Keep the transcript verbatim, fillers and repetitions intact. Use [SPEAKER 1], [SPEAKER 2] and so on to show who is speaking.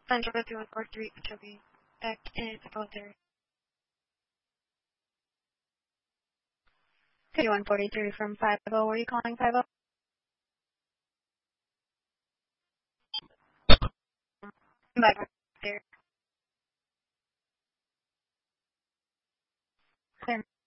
[SPEAKER 1] Central two one four three, which will be back in about there. two one four three from five oh. Were you calling five oh? Back there. Clear.